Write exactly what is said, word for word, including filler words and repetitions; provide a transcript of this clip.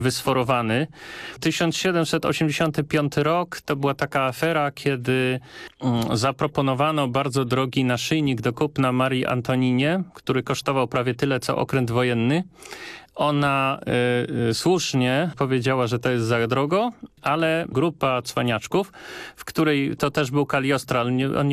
wysforowany. tysiąc siedemset osiemdziesiąty piąty rok to była taka afera, kiedy mm, zaproponowano bardzo drogi naszyjnik do kupna Marii Antoninie, który kosztował prawie tyle, co okręt wojenny. Ona y, y, słusznie powiedziała, że to jest za drogo, ale grupa cwaniaczków, w której to też był Kaliostro, ale nie, on nie